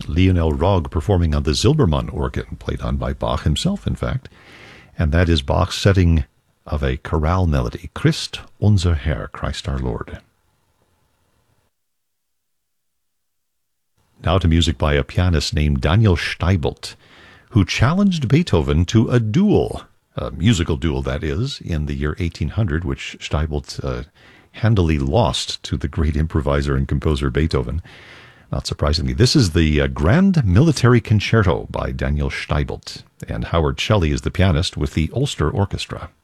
Lionel Rogge performing on the Silbermann organ, played on by Bach himself, in fact. And that is Bach's setting of a chorale melody, Christ unser Herr, Christ our Lord. Now to music by a pianist named Daniel Steibelt, who challenged Beethoven to a duel, a musical duel that is, in the year 1800, which Steibelt handily lost to the great improviser and composer Beethoven. Not surprisingly, this is the Grand Military Concerto by Daniel Steibelt, and Howard Shelley is the pianist with the Ulster Orchestra.